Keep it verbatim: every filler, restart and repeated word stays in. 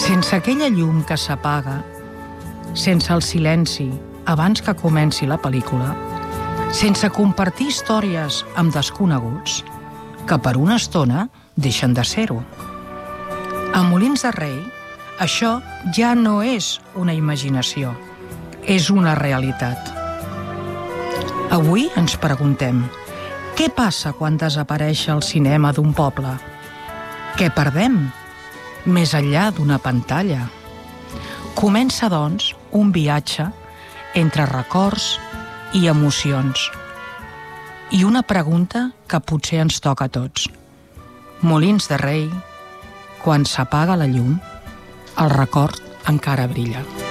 Sense aquella llum que s'apaga, sense el silenci abans que comenci la pel·lícula, sense compartir històries amb desconeguts, que per una estona deixen de ser-ho. A Molins de Rei, això ja no és una imaginació, és una realitat. Avui ens preguntem, què passa quan desapareix el cinema d'un poble? Què perdem, més enllà d'una pantalla? Comença, doncs, un viatge entre records i emocions. I una pregunta que potser ens toca a tots. Molins de Rei, quan s'apaga la llum, el record encara brilla.